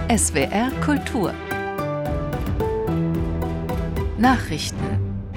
SWR Kultur Nachrichten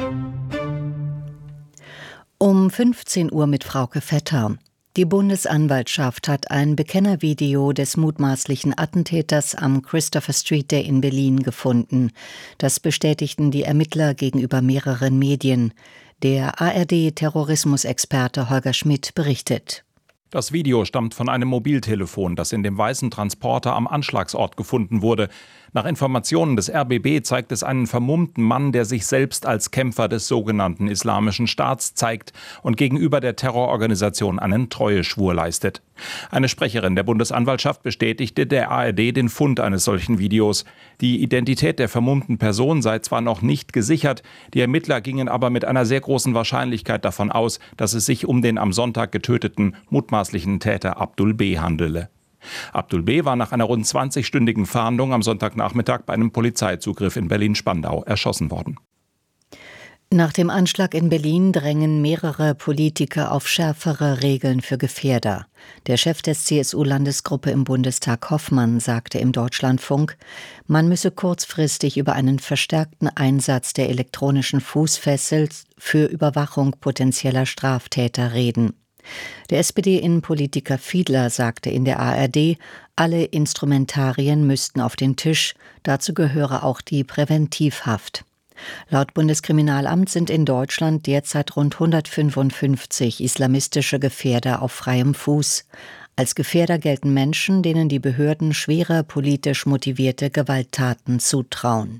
um 15 Uhr mit Frauke Vetter. Die Bundesanwaltschaft hat ein Bekennervideo des mutmaßlichen Attentäters am Christopher Street Day in Berlin gefunden. Das bestätigten die Ermittler gegenüber mehreren Medien. Der ARD-Terrorismusexperte Holger Schmidt berichtet. Das Video stammt von einem Mobiltelefon, das in dem weißen Transporter am Anschlagsort gefunden wurde. Nach Informationen des RBB zeigt es einen vermummten Mann, der sich selbst als Kämpfer des sogenannten Islamischen Staats zeigt und gegenüber der Terrororganisation einen Treueschwur leistet. Eine Sprecherin der Bundesanwaltschaft bestätigte der ARD den Fund eines solchen Videos. Die Identität der vermummten Person sei zwar noch nicht gesichert, die Ermittler gingen aber mit einer sehr großen Wahrscheinlichkeit davon aus, dass es sich um den am Sonntag getöteten mutmaßlichen Täter Abdul B. handele. Abdul B. war nach einer rund 20-stündigen Fahndung am Sonntagnachmittag bei einem Polizeizugriff in Berlin-Spandau erschossen worden. Nach dem Anschlag in Berlin drängen mehrere Politiker auf schärfere Regeln für Gefährder. Der Chef des CSU-Landesgruppe im Bundestag, Hoffmann, sagte im Deutschlandfunk, man müsse kurzfristig über einen verstärkten Einsatz der elektronischen Fußfessel für Überwachung potenzieller Straftäter reden. Der SPD-Innenpolitiker Fiedler sagte in der ARD, alle Instrumentarien müssten auf den Tisch, dazu gehöre auch die Präventivhaft. Laut Bundeskriminalamt sind in Deutschland derzeit rund 155 islamistische Gefährder auf freiem Fuß. Als Gefährder gelten Menschen, denen die Behörden schwere politisch motivierte Gewalttaten zutrauen.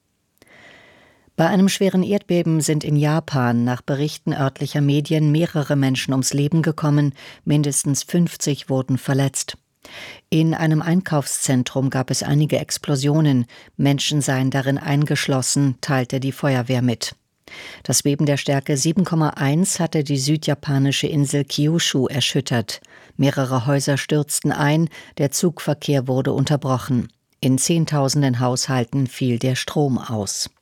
Bei einem schweren Erdbeben sind in Japan nach Berichten örtlicher Medien mehrere Menschen ums Leben gekommen, mindestens 50 wurden verletzt. In einem Einkaufszentrum gab es einige Explosionen, Menschen seien darin eingeschlossen, teilte die Feuerwehr mit. Das Beben der Stärke 7,1 hatte die südjapanische Insel Kyushu erschüttert. Mehrere Häuser stürzten ein, der Zugverkehr wurde unterbrochen. In Zehntausenden Haushalten fiel der Strom aus.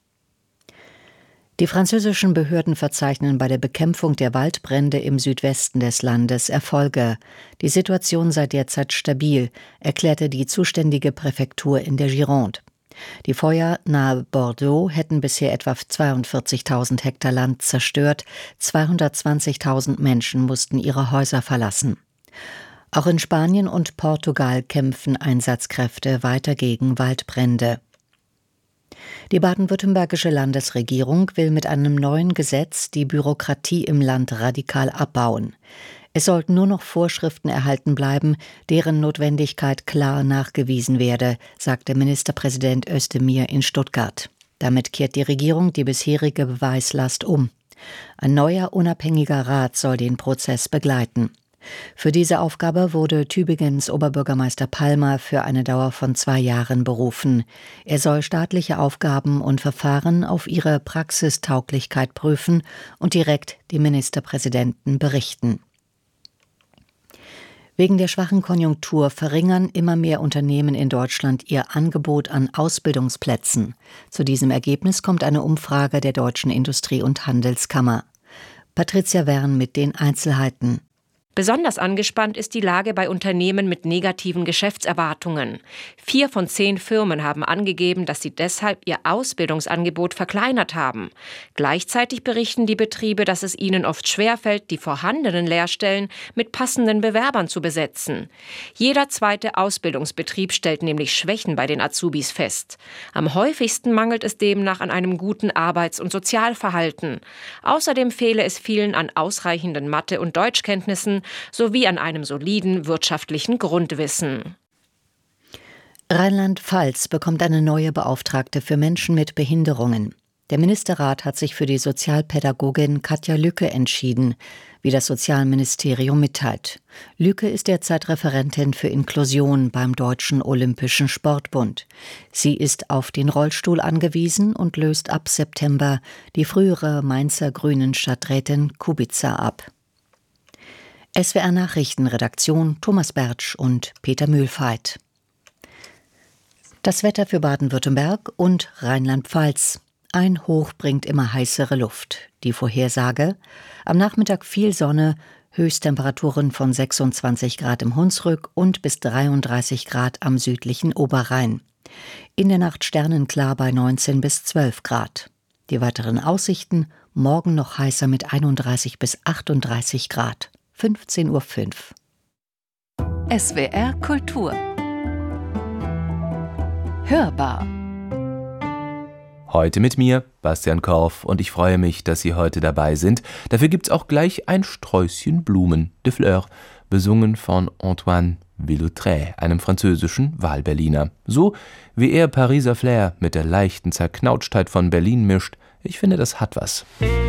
Die französischen Behörden verzeichnen bei der Bekämpfung der Waldbrände im Südwesten des Landes Erfolge. Die Situation sei derzeit stabil, erklärte die zuständige Präfektur in der Gironde. Die Feuer nahe Bordeaux hätten bisher etwa 42.000 Hektar Land zerstört, 220.000 Menschen mussten ihre Häuser verlassen. Auch in Spanien und Portugal kämpfen Einsatzkräfte weiter gegen Waldbrände. Die baden-württembergische Landesregierung will mit einem neuen Gesetz die Bürokratie im Land radikal abbauen. Es sollten nur noch Vorschriften erhalten bleiben, deren Notwendigkeit klar nachgewiesen werde, sagte Ministerpräsident Özdemir in Stuttgart. Damit kehrt die Regierung die bisherige Beweislast um. Ein neuer unabhängiger Rat soll den Prozess begleiten. Für diese Aufgabe wurde Tübingens Oberbürgermeister Palmer für eine Dauer von 2 Jahren berufen. Er soll staatliche Aufgaben und Verfahren auf ihre Praxistauglichkeit prüfen und direkt dem Ministerpräsidenten berichten. Wegen der schwachen Konjunktur verringern immer mehr Unternehmen in Deutschland ihr Angebot an Ausbildungsplätzen. Zu diesem Ergebnis kommt eine Umfrage der Deutschen Industrie- und Handelskammer. Patricia Wern mit den Einzelheiten. Besonders angespannt ist die Lage bei Unternehmen mit negativen Geschäftserwartungen. 4 von 10 Firmen haben angegeben, dass sie deshalb ihr Ausbildungsangebot verkleinert haben. Gleichzeitig berichten die Betriebe, dass es ihnen oft schwerfällt, die vorhandenen Lehrstellen mit passenden Bewerbern zu besetzen. Jeder zweite Ausbildungsbetrieb stellt nämlich Schwächen bei den Azubis fest. Am häufigsten mangelt es demnach an einem guten Arbeits- und Sozialverhalten. Außerdem fehle es vielen an ausreichenden Mathe- und Deutschkenntnissen sowie an einem soliden wirtschaftlichen Grundwissen. Rheinland-Pfalz bekommt eine neue Beauftragte für Menschen mit Behinderungen. Der Ministerrat hat sich für die Sozialpädagogin Katja Lücke entschieden, wie das Sozialministerium mitteilt. Lücke ist derzeit Referentin für Inklusion beim Deutschen Olympischen Sportbund. Sie ist auf den Rollstuhl angewiesen und löst ab September die frühere Mainzer Grünen Stadträtin Kubica ab. SWR Nachrichtenredaktion Thomas Bertsch und Peter Mühlfeit. Das Wetter für Baden-Württemberg und Rheinland-Pfalz. Ein Hoch bringt immer heißere Luft. Die Vorhersage: am Nachmittag viel Sonne, Höchsttemperaturen von 26 Grad im Hunsrück und bis 33 Grad am südlichen Oberrhein. In der Nacht sternenklar bei 19 bis 12 Grad. Die weiteren Aussichten: morgen noch heißer mit 31 bis 38 Grad. 15:05 Uhr. SWR Kultur Hörbar. Heute mit mir, Bastian Korff, und ich freue mich, dass Sie heute dabei sind. Dafür gibt's auch gleich ein Sträußchen Blumen, de Fleurs, besungen von Antoine Villautré, einem französischen Wahlberliner. So wie er Pariser Flair mit der leichten Zerknautschtheit von Berlin mischt, ich finde, das hat was.